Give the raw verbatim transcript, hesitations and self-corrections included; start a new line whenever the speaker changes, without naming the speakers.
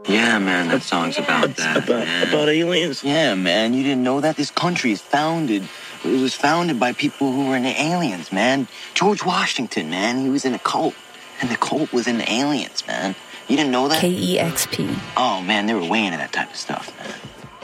Yeah, man, that song's about that,
about,
man.
About aliens?
Yeah, man, you didn't know that? This country is founded, it was founded by people who were into aliens, man. George Washington, man, he was in a cult. And the cult was into aliens, man. You didn't know that?
K E X P.
Oh, man, they were way into that type of stuff, man.